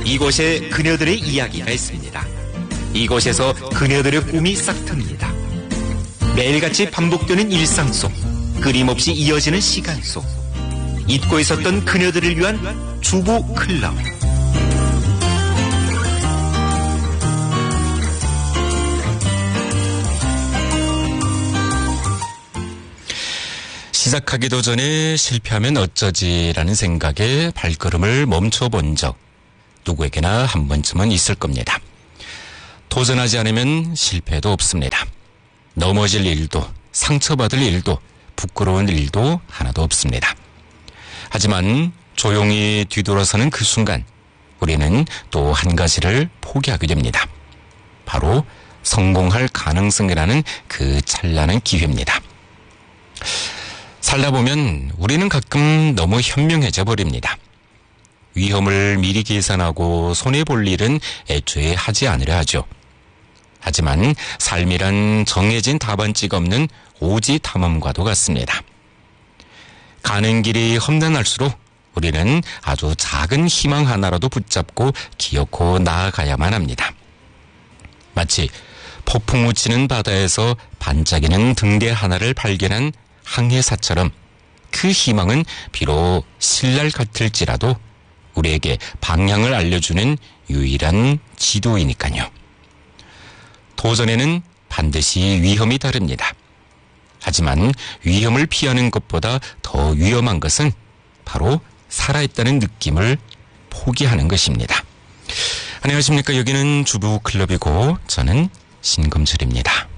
이곳에 그녀들의 이야기가 있습니다. 이곳에서 그녀들의 꿈이 싹틉니다. 매일같이 반복되는 일상 속, 끊임없이 이어지는 시간 속, 잊고 있었던 그녀들을 위한 주부 클럽. 시작하기도 전에 실패하면 어쩌지라는 생각에 발걸음을 멈춰본 적 누구에게나 한 번쯤은 있을 겁니다. 도전하지 않으면 실패도 없습니다. 넘어질 일도, 상처받을 일도, 부끄러운 일도 하나도 없습니다. 하지만 조용히 뒤돌아서는 그 순간 우리는 또 한 가지를 포기하게 됩니다. 바로 성공할 가능성이라는 그 찬란한 기회입니다. 살다 보면 우리는 가끔 너무 현명해져 버립니다. 위험을 미리 계산하고 손해볼 일은 애초에 하지 않으려 하죠. 하지만 삶이란 정해진 답안지가 없는 오지 탐험과도 같습니다. 가는 길이 험난할수록 우리는 아주 작은 희망 하나라도 붙잡고 기어코 나아가야만 합니다. 마치 폭풍 우치는 바다에서 반짝이는 등대 하나를 발견한 항해사처럼 그 희망은 비록 신랄 같을지라도 우리에게 방향을 알려주는 유일한 지도이니까요. 도전에는 반드시 위험이 따릅니다. 하지만 위험을 피하는 것보다 더 위험한 것은 바로 살아있다는 느낌을 포기하는 것입니다. 안녕하십니까. 여기는 주부클럽이고 저는 신금철입니다.